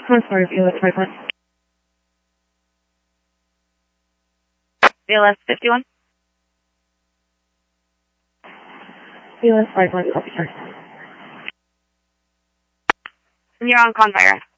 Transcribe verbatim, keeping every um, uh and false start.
I'm sorry, V L S five one. V L S fifty-one. V L S five one, copy, sir. You're on Confire.